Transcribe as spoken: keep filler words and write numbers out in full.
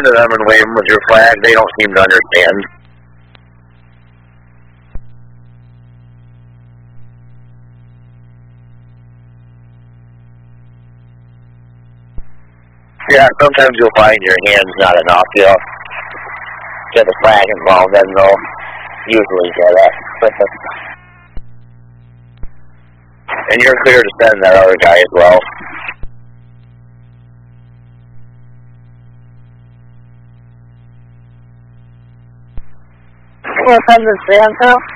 to them and wave them with your flag, they don't seem to understand. Yeah, sometimes you'll find your hands not enough, you know. Get the flag involved, then they'll usually get it. And you're clear to send that other guy as well. We'll send the stand,